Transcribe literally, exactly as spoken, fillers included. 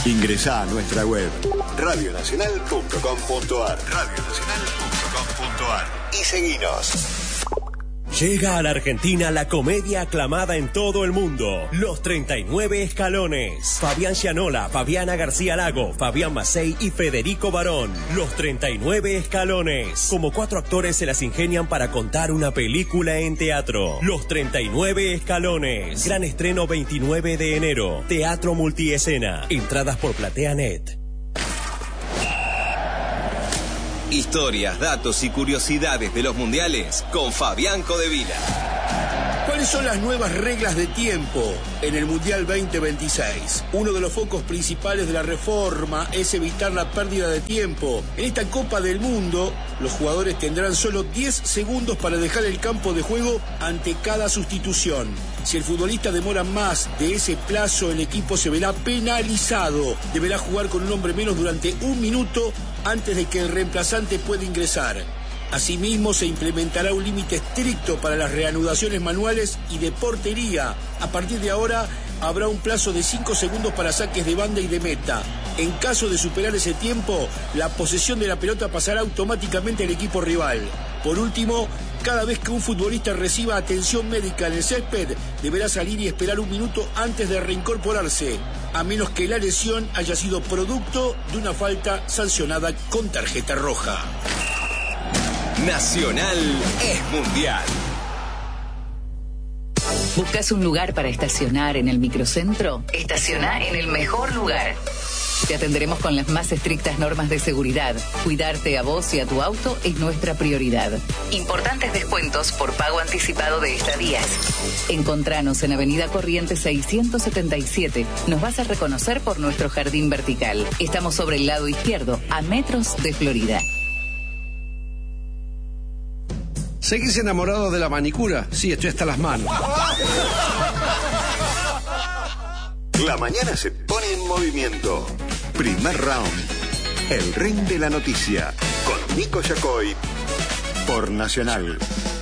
Ingresá a nuestra web radio nacional punto com punto ar radio nacional punto com punto ar y seguinos. Llega a la Argentina la comedia aclamada en todo el mundo, Los treinta y nueve Escalones. Fabián Gianola, Fabiana García Lago, Fabián Macei y Federico Barón. Los treinta y nueve Escalones. Como cuatro actores se las ingenian para contar una película en teatro. Los treinta y nueve Escalones. Gran estreno veintinueve de enero. Teatro Multiescena. Entradas por PlateaNet. Historias, datos y curiosidades de los mundiales con Fabián Codevila. ¿Cuáles son las nuevas reglas de tiempo en el Mundial veinte veintiséis? Uno de los focos principales de la reforma es evitar la pérdida de tiempo. En esta Copa del Mundo, los jugadores tendrán solo diez segundos para dejar el campo de juego ante cada sustitución. Si el futbolista demora más de ese plazo, el equipo se verá penalizado. Deberá jugar con un hombre menos durante un minuto antes de que el reemplazante pueda ingresar. Asimismo, se implementará un límite estricto para las reanudaciones manuales y de portería. A partir de ahora, habrá un plazo de cinco segundos para saques de banda y de meta. En caso de superar ese tiempo, la posesión de la pelota pasará automáticamente al equipo rival. Por último, cada vez que un futbolista reciba atención médica en el césped, deberá salir y esperar un minuto antes de reincorporarse, a menos que la lesión haya sido producto de una falta sancionada con tarjeta roja. Nacional es mundial. ¿Buscas un lugar para estacionar en el microcentro? Estaciona en el mejor lugar. Te atenderemos con las más estrictas normas de seguridad. Cuidarte a vos y a tu auto es nuestra prioridad. Importantes descuentos por pago anticipado de estadías. Encontranos en Avenida Corrientes seiscientos setenta y siete. Nos vas a reconocer por nuestro jardín vertical. Estamos sobre el lado izquierdo, a metros de Florida. ¿Seguís enamorado de la manicura? Sí, estoy hasta las manos. La mañana se pone en movimiento. Primer round. El ring de la noticia. Con Nico Yacoy. Por Nacional.